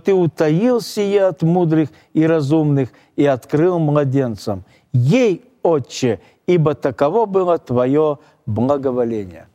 Ты утаил сие от мудрых и разумных и открыл младенцам. Ей, Отче, ибо таково было Твое благоволение».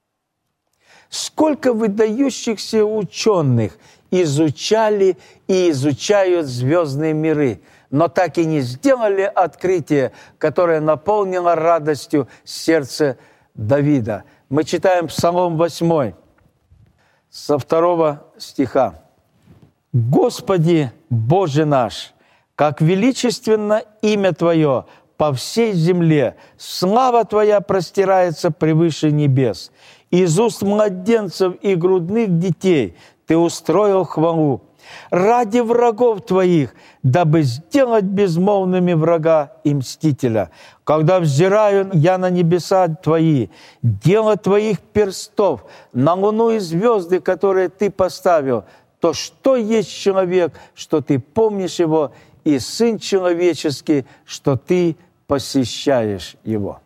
Сколько выдающихся ученых изучали и изучают звездные миры, но так и не сделали открытие, которое наполнило радостью сердце Давида. Мы читаем Псалом 8, со 2 стиха. «Господи, Боже наш, как величественно имя Твое по всей земле, слава Твоя простирается превыше небес. Из уст младенцев и грудных детей Ты устроил хвалу. Ради врагов Твоих, дабы сделать безмолвными врага и мстителя. Когда взираю я на небеса Твои, дело Твоих перстов, на луну и звезды, которые Ты поставил, то что есть человек, что Ты помнишь его, и сын человеческий, что Ты посещаешь его».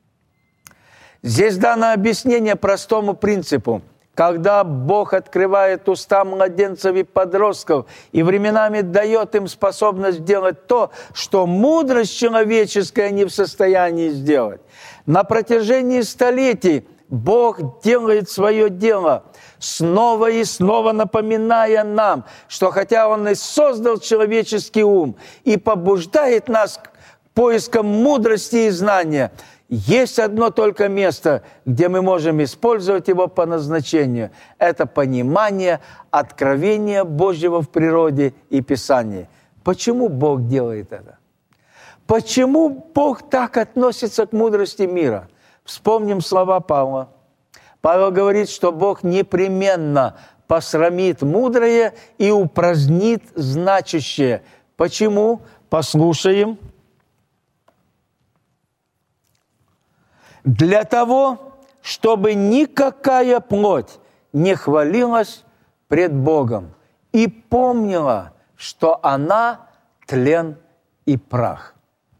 Здесь дано объяснение простому принципу. Когда Бог открывает уста младенцев и подростков и временами дает им способность делать то, что мудрость человеческая не в состоянии сделать. На протяжении столетий Бог делает свое дело, снова и снова напоминая нам, что хотя Он и создал человеческий ум и побуждает нас к поискам мудрости и знания, есть одно только место, где мы можем использовать его по назначению. Это понимание откровения Божьего в природе и Писании. Почему Бог делает это? Почему Бог так относится к мудрости мира? Вспомним слова Павла. Павел говорит, что Бог непременно посрамит мудрое и упразднит значащее. Почему? Послушаем. «Для того, чтобы никакая плоть не хвалилась пред Богом и помнила, что она тлен и прах».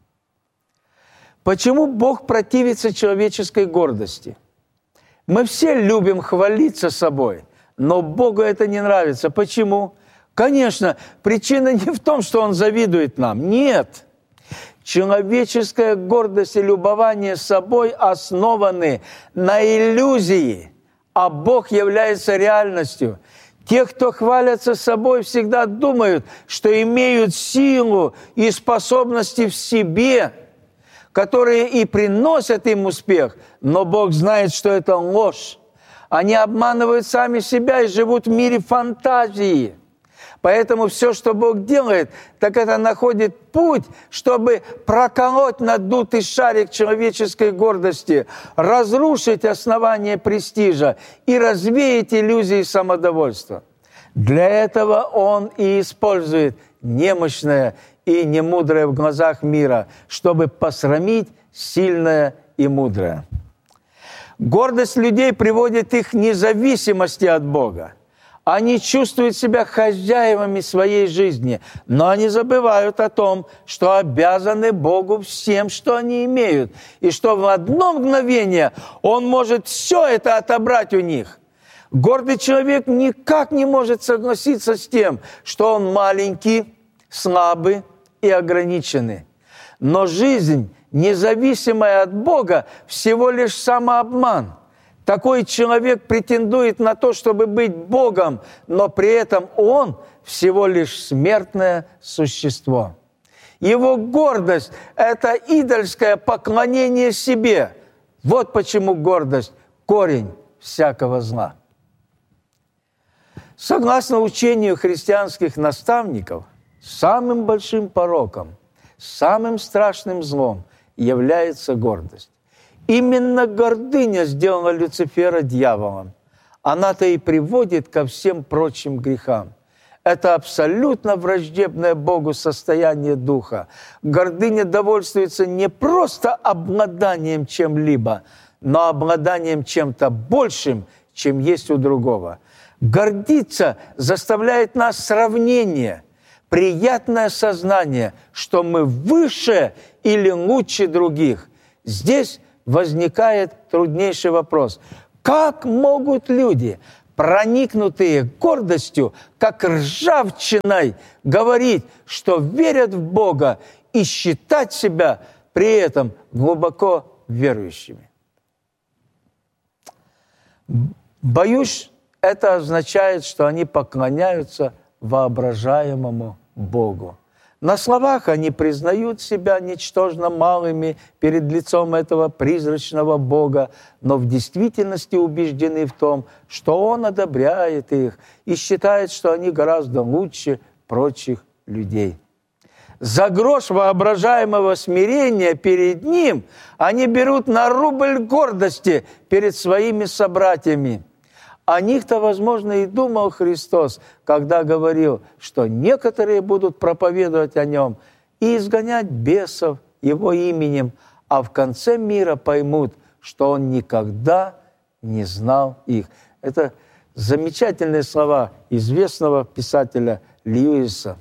Почему Бог противится человеческой гордости? Мы все любим хвалиться собой, но Богу это не нравится. Почему? Конечно, причина не в том, что Он завидует нам. Нет. Человеческая гордость и любование собой основаны на иллюзии, а Бог является реальностью. Те, кто хвалятся собой, всегда думают, что имеют силу и способности в себе, которые и приносят им успех, но Бог знает, что это ложь. Они обманывают сами себя и живут в мире фантазии. Поэтому все, что Бог делает, так это находит путь, чтобы проколоть надутый шарик человеческой гордости, разрушить основание престижа и развеять иллюзии самодовольства. Для этого Он и использует немощное и немудрое в глазах мира, чтобы посрамить сильное и мудрое. Гордость людей приводит их к независимости от Бога. Они чувствуют себя хозяевами своей жизни, но они забывают о том, что обязаны Богу всем, что они имеют, и что в одно мгновение Он может все это отобрать у них. Гордый человек никак не может согласиться с тем, что он маленький, слабый и ограниченный. Но жизнь, независимая от Бога, всего лишь самообман. Такой человек претендует на то, чтобы быть Богом, но при этом он всего лишь смертное существо. Его гордость – это идольское поклонение себе. Вот почему гордость – корень всякого зла. Согласно учению христианских наставников, самым большим пороком, самым страшным злом является гордость. Именно гордыня сделала Люцифера дьяволом. Она-то и приводит ко всем прочим грехам. Это абсолютно враждебное Богу состояние духа. Гордыня довольствуется не просто обладанием чем-либо, но обладанием чем-то большим, чем есть у другого. Гордиться заставляет нас сравнение, приятное сознание, что мы выше или лучше других. Здесь возникает труднейший вопрос. Как могут люди, проникнутые гордостью, как ржавчиной, говорить, что верят в Бога и считать себя при этом глубоко верующими. Боюсь, это означает, что они поклоняются воображаемому Богу. На словах они признают себя ничтожно малыми перед лицом этого призрачного Бога, но в действительности убеждены в том, что Он одобряет их и считает, что они гораздо лучше прочих людей. За грош воображаемого смирения перед Ним они берут на рубль гордости перед своими собратьями. О них-то, возможно, и думал Христос, когда говорил, что некоторые будут проповедовать о Нем и изгонять бесов Его именем, а в конце мира поймут, что Он никогда не знал их. Это замечательные слова известного писателя Льюиса.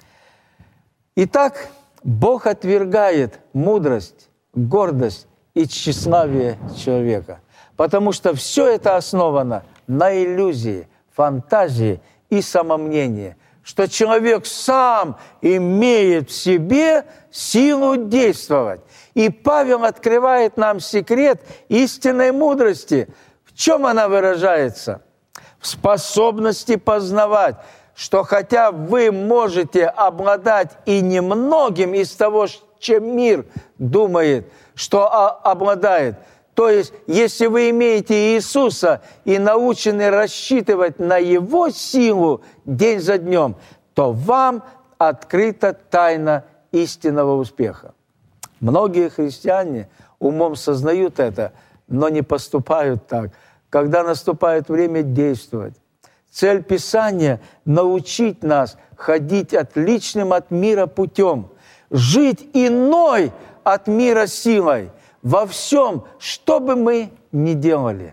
Итак, Бог отвергает мудрость, гордость и тщеславие человека, потому что все это основано на иллюзии, фантазии и самомнении, что человек сам имеет в себе силу действовать. И Павел открывает нам секрет истинной мудрости. В чем она выражается? В способности познавать, что хотя вы можете обладать и немногим из того, чем мир думает, что обладает, то есть, если вы имеете Иисуса и научены рассчитывать на Его силу день за днем, то вам открыта тайна истинного успеха. Многие христиане умом сознают это, но не поступают так, когда наступает время действовать. Цель Писания – научить нас ходить отличным от мира путем, жить иной от мира силой, во всем, что бы мы ни делали.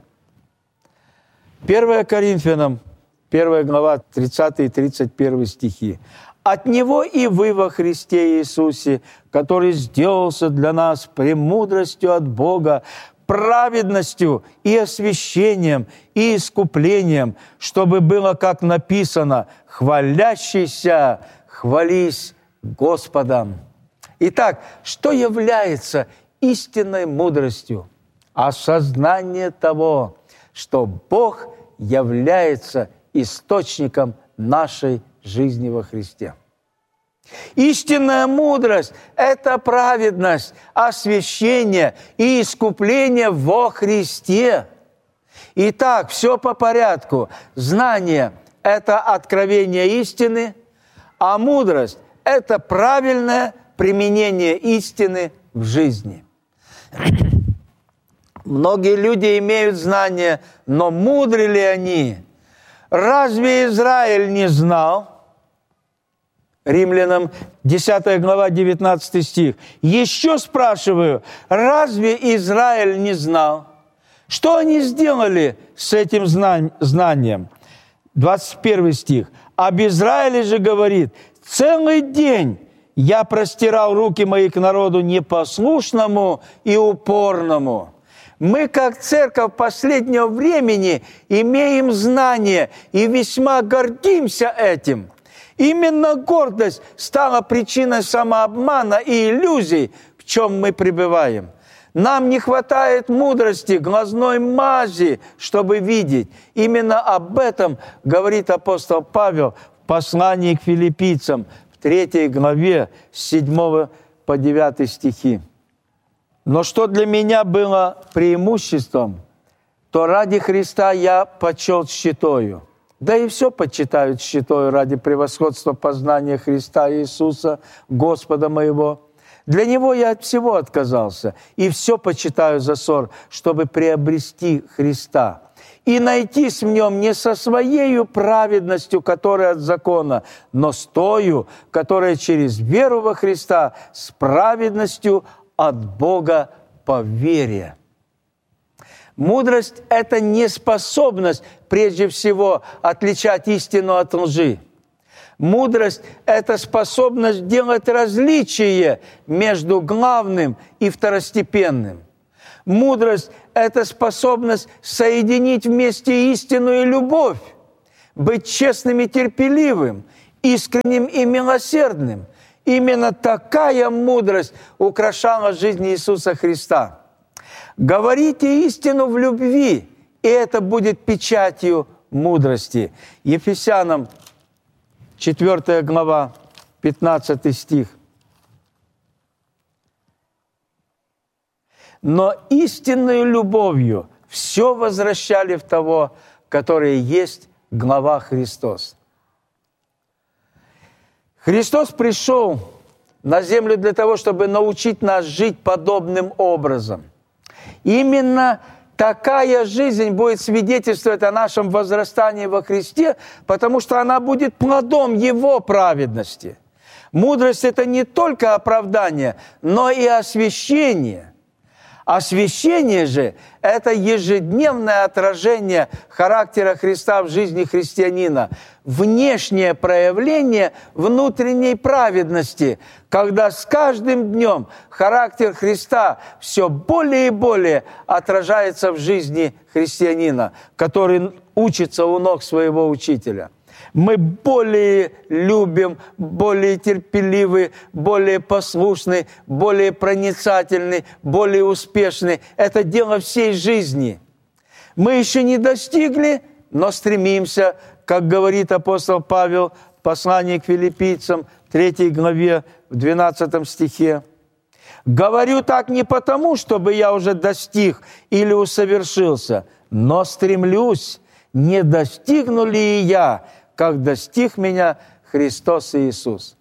1 Коринфянам, 1 глава, 30 и 31 стихи. «От Него и вы во Христе Иисусе, который сделался для нас премудростью от Бога, праведностью и освящением и искуплением, чтобы было, как написано, хвалящийся, хвались Господом». Итак, что является истинной мудростью? Осознание того, что Бог является источником нашей жизни во Христе. Истинная мудрость – это праведность, освящение и искупление во Христе. Итак, все по порядку. Знание – это откровение истины, а мудрость – это правильное применение истины в жизни. Многие люди имеют знания, но мудры ли они? Разве Израиль не знал? Римлянам 10 глава, 19 стих. «Еще спрашиваю, разве Израиль не знал?» Что они сделали с этим знанием? 21 стих. «Об Израиле же говорит, целый день я простирал руки мои к народу непослушному и упорному». Мы, как церковь последнего времени, имеем знание и весьма гордимся этим. Именно гордость стала причиной самообмана и иллюзий, в чем мы пребываем. Нам не хватает мудрости, глазной мази, чтобы видеть. Именно об этом говорит апостол Павел в послании к филиппийцам, в 3 главе, с 7 по 9 стихи. «Но что для меня было преимуществом, то ради Христа я почел тщетою. Да и все почитают тщетою ради превосходства познания Христа Иисуса, Господа моего. Для Него я от всего отказался, и все почитаю за ссор, чтобы приобрести Христа, и найтись в Нем не со своею праведностью, которая от закона, но с тою, которая через веру во Христа, с праведностью от Бога по вере». Мудрость – это не способность, прежде всего, отличать истину от лжи. Мудрость – это способность делать различие между главным и второстепенным. Мудрость – это способность соединить вместе истину и любовь, быть честным и терпеливым, искренним и милосердным. Именно такая мудрость украшала жизнь Иисуса Христа. Говорите истину в любви, и это будет печатью мудрости. Ефесянам 4 глава, 15 стих. Но истинной любовью все возвращали в того, который есть глава Христос. Христос пришел на землю для того, чтобы научить нас жить подобным образом. Именно такая жизнь будет свидетельствовать о нашем возрастании во Христе, потому что она будет плодом Его праведности. Мудрость – это не только оправдание, но и освящение. Освящение же – это ежедневное отражение характера Христа в жизни христианина, внешнее проявление внутренней праведности, когда с каждым днем характер Христа все более и более отражается в жизни христианина, который учится у ног своего учителя. Мы более любим, более терпеливы, более послушны, более проницательны, более успешны. Это дело всей жизни. Мы еще не достигли, но стремимся, как говорит апостол Павел в послании к филиппийцам, 3 главе, в 12 стихе. «Говорю так не потому, чтобы я уже достиг или усовершился, но стремлюсь, не достигну ли и я, как достиг меня Христос Иисус».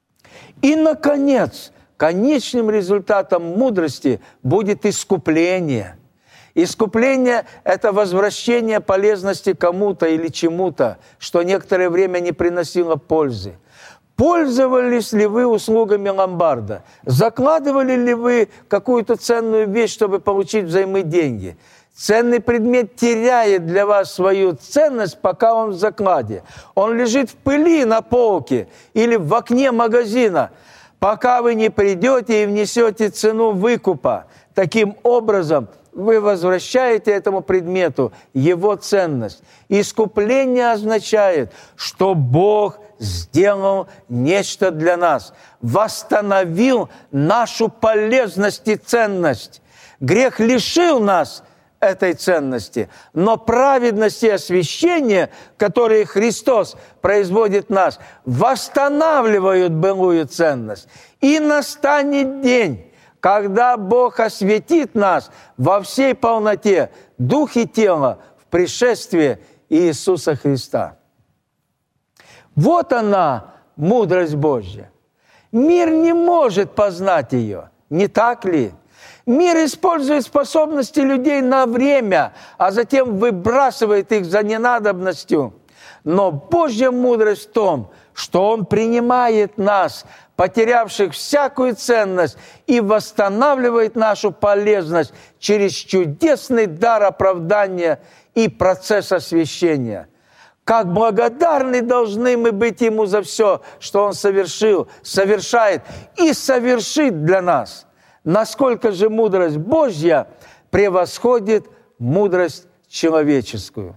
И, наконец, конечным результатом мудрости будет искупление. Искупление – это возвращение полезности кому-то или чему-то, что некоторое время не приносило пользы. Пользовались ли вы услугами ломбарда? Закладывали ли вы какую-то ценную вещь, чтобы получить взаймы деньги? Ценный предмет теряет для вас свою ценность, пока он в закладе. Он лежит в пыли на полке или в окне магазина, пока вы не придете и внесете цену выкупа. Таким образом, вы возвращаете этому предмету его ценность. Искупление означает, что Бог сделал нечто для нас, восстановил нашу полезность и ценность. Грех лишил нас этой ценности. Но праведность и освящение, которые Христос производит в нас, восстанавливают былую ценность. И настанет день, когда Бог осветит нас во всей полноте, дух и тело, в пришествии Иисуса Христа. Вот она, мудрость Божья. Мир не может познать ее, не так ли? Мир использует способности людей на время, а затем выбрасывает их за ненадобностью. Но Божья мудрость в том, что Он принимает нас, потерявших всякую ценность, и восстанавливает нашу полезность через чудесный дар оправдания и процесс освящения. Как благодарны должны мы быть Ему за все, что Он совершил, совершает и совершит для нас. Насколько же мудрость Божья превосходит мудрость человеческую.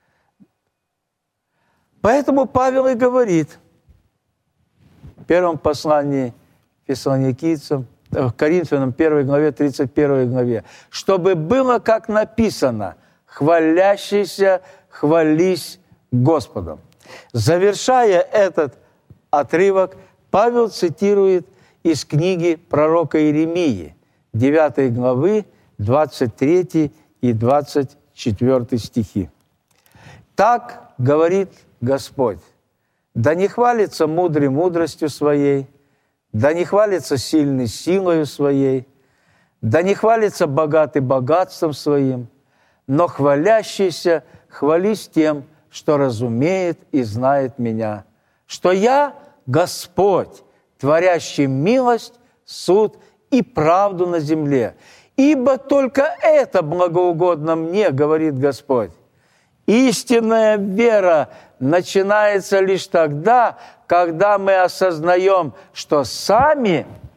Поэтому Павел и говорит в первом послании Фессалоникийцам, Коринфянам, 1 главе, 31 главе, чтобы было, как написано, «Хвалящийся, хвались Господом». Завершая этот отрывок, Павел цитирует из книги пророка Иеремии, 9 главы, 23 и 24 стихи. «Так говорит Господь: да не хвалится мудрый мудростью своей, да не хвалится сильный силою своей, да не хвалится богатый богатством своим, но хвалящийся хвались тем, что разумеет и знает меня, что я Господь, творящий милость, суд и правду на земле. Ибо только это благоугодно мне, говорит Господь. Истинная вера начинается лишь тогда, когда мы осознаем, что сами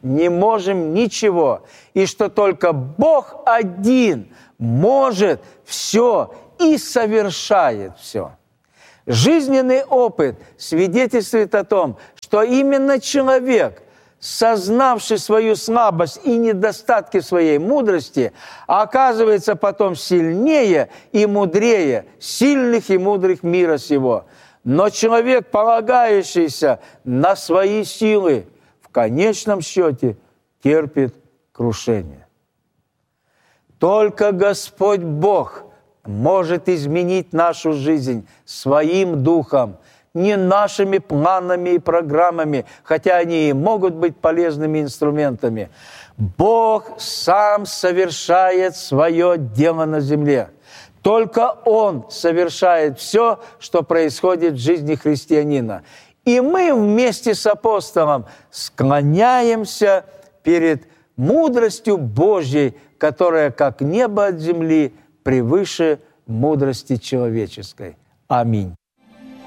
не можем ничего, и что только Бог один может все и совершает все. Жизненный опыт свидетельствует о том, что именно человек, сознавший свою слабость и недостатки своей мудрости, оказывается потом сильнее и мудрее сильных и мудрых мира сего. Но человек, полагающийся на свои силы, в конечном счете терпит крушение. Только Господь Бог может изменить нашу жизнь своим духом, не нашими планами и программами, хотя они и могут быть полезными инструментами. Бог сам совершает свое дело на земле. Только Он совершает все, что происходит в жизни христианина. И мы вместе с апостолом склоняемся перед мудростью Божьей, которая как небо от земли превыше мудрости человеческой. Аминь.